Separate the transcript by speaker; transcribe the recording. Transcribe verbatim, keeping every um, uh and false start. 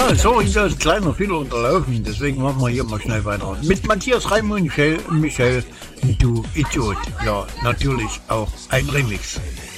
Speaker 1: Ja, sorry, da ist ein kleiner Fehler unterlaufen, deswegen machen wir hier mal schnell weiter. Mit Matthias Reim und Michel, Michel, du Idiot. Ja, natürlich auch ein Remix.